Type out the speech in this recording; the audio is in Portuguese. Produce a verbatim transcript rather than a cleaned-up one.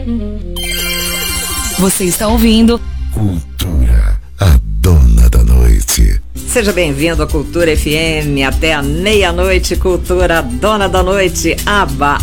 Você está ouvindo Cultura, a dona da noite. Seja bem-vindo à Cultura F M, até a meia-noite, Cultura, dona da noite, Aba,